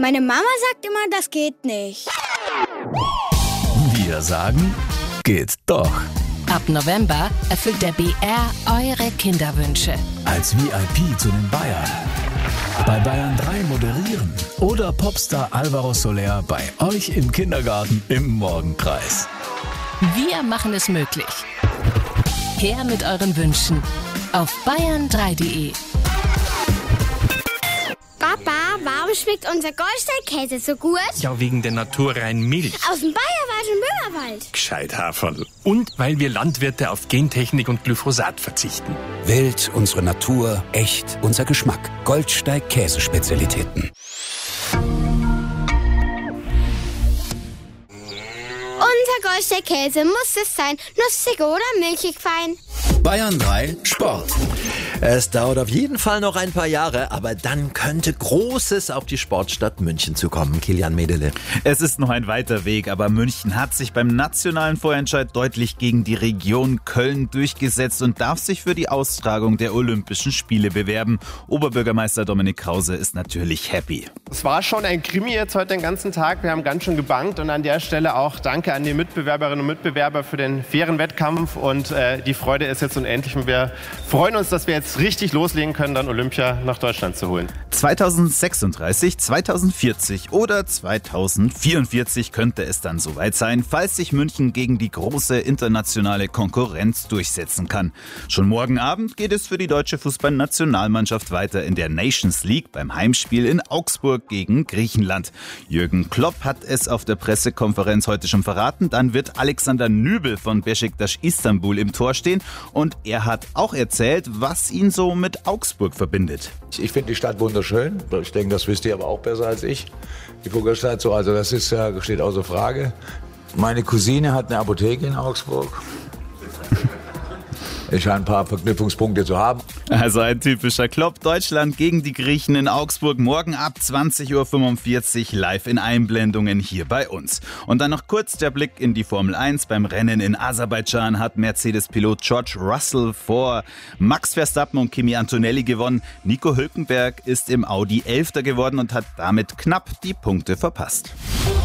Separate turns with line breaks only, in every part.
Meine Mama sagt immer, das geht nicht.
Wir sagen, geht doch.
Ab November erfüllt der BR eure Kinderwünsche.
Als VIP zu den Bayern. Bei Bayern 3 moderieren. Oder Popstar Alvaro Soler bei euch im Kindergarten im Morgenkreis.
Wir machen es möglich. Her mit euren Wünschen auf bayern3.de.
Papa, warum schmeckt unser Goldstein-Käse so gut?
Ja, wegen der naturreinen Milch.
Aus dem Bayerwald und Böhmerwald.
Gescheit, Haferl. Und weil wir Landwirte auf Gentechnik und Glyphosat verzichten.
Wild, unsere Natur, echt, unser Geschmack. Goldsteig Käsespezialitäten.
Unser Goldstein-Käse muss es sein. Nussig oder milchig fein.
Bayern 3 Sport.
Es dauert auf jeden Fall noch ein paar Jahre, aber dann könnte Großes auf die Sportstadt München zukommen. Kilian Medele.
Es ist noch ein weiter Weg, aber München hat sich beim nationalen Vorentscheid deutlich gegen die Region Köln durchgesetzt und darf sich für die Austragung der Olympischen Spiele bewerben. Oberbürgermeister Dominik Krause ist natürlich happy.
Es war schon ein Krimi jetzt heute den ganzen Tag. Wir haben ganz schön gebankt und an der Stelle auch danke an die Mitbewerberinnen und Mitbewerber für den fairen Wettkampf und die Freude ist jetzt unendlich und wir freuen uns, dass wir jetzt richtig loslegen können, dann Olympia nach Deutschland zu holen.
2036, 2040 oder 2044 könnte es dann soweit sein, falls sich München gegen die große internationale Konkurrenz durchsetzen kann. Schon morgen Abend geht es für die deutsche Fußballnationalmannschaft weiter in der Nations League beim Heimspiel in Augsburg gegen Griechenland. Jürgen Klopp hat es auf der Pressekonferenz heute schon verraten. Dann wird Alexander Nübel von Beşiktaş Istanbul im Tor stehen und er hat auch erzählt, was ihn so mit Augsburg verbindet.
Ich finde die Stadt wunderschön. Ich denke, das wisst ihr aber auch besser als ich. Die Burgerstadt so, also das ist ja, steht außer Frage. Meine Cousine hat eine Apotheke in Augsburg. Ich scheine ein paar Verknüpfungspunkte zu haben.
Also ein typischer Klopp. Deutschland gegen die Griechen in Augsburg. Morgen ab 20.45 Uhr live in Einblendungen hier bei uns. Und dann noch kurz der Blick in die Formel 1. Beim Rennen in Aserbaidschan hat Mercedes-Pilot George Russell vor Max Verstappen und Kimi Antonelli gewonnen. Nico Hülkenberg ist im Audi 11. geworden und hat damit knapp die Punkte verpasst.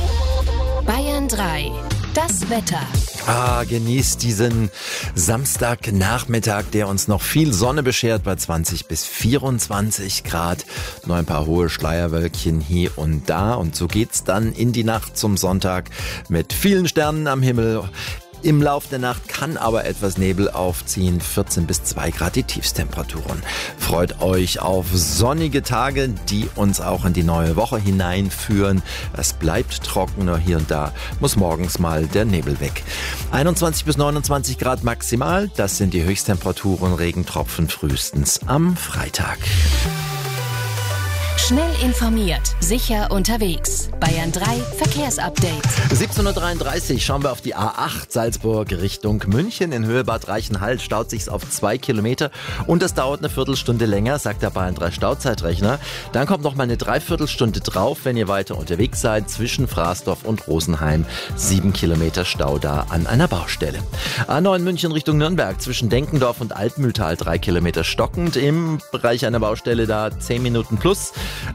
Bayern 3. Das Wetter.
Genießt diesen Samstagnachmittag, der uns noch viel Sonne beschert bei 20 bis 24 Grad. Nur ein paar hohe Schleierwölkchen hier und da. Und so geht's dann in die Nacht zum Sonntag mit vielen Sternen am Himmel. Im Lauf der Nacht kann aber etwas Nebel aufziehen, 14 bis 2 Grad die Tiefstemperaturen. Freut euch auf sonnige Tage, die uns auch in die neue Woche hineinführen. Es bleibt trocken, nur hier und da muss morgens mal der Nebel weg. 21 bis 29 Grad maximal, das sind die Höchsttemperaturen, Regentropfen frühestens am Freitag.
Schnell informiert, sicher unterwegs. Bayern 3 Verkehrsupdate.
17.33 Uhr schauen wir auf die A8 Salzburg Richtung München. In Höhe Bad Reichenhall staut sich's auf 2 Kilometer und das dauert eine Viertelstunde länger, sagt der Bayern 3 Stauzeitrechner. Dann kommt noch mal eine Dreiviertelstunde drauf, wenn ihr weiter unterwegs seid, zwischen Frasdorf und Rosenheim. 7 Kilometer Stau da an einer Baustelle. A9 München Richtung Nürnberg, zwischen Denkendorf und Altmühltal 3 Kilometer stockend. Im Bereich einer Baustelle da 10 Minuten plus.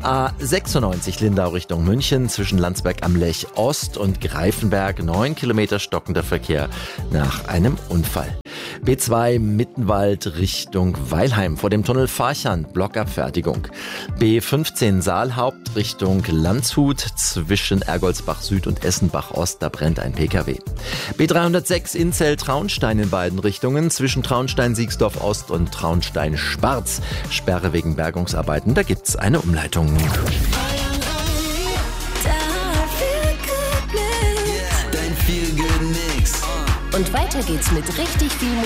A96 Lindau Richtung München, zwischen Landsberg am Lech Ost und Greifenberg 9 Kilometer stockender Verkehr nach einem Unfall. B2 Mittenwald Richtung Weilheim vor dem Tunnel Farchern, Blockabfertigung. B15 Saalhaupt Richtung Landshut zwischen Ergoldsbach Süd und Essenbach Ost, da brennt ein PKW. B306 Inzell Traunstein in beiden Richtungen, zwischen Traunstein-Siegsdorf Ost und Traunstein-Sparz. Sperre wegen Bergungsarbeiten, da gibt's eine Umleitung.
Und weiter geht's mit richtig viel